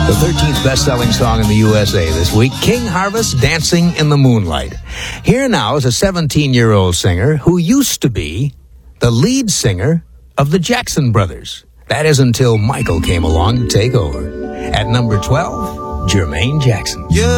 The 13th best-selling song in the USA this week, King Harvest, Dancing in the Moonlight. Here now is a 17-year-old singer who used to be the lead singer of the Jackson Brothers. That is until Michael came along to take over. At number 12, Jermaine Jackson. Yeah.